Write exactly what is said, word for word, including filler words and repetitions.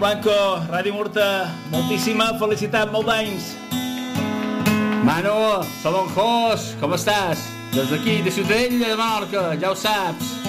Juanco, Ràdio Murta, moltíssima felicitat, molt d'anys. Manu, Salonjós, com estàs? Des d'aquí, de Ciutadella de Menorca, ja ho saps.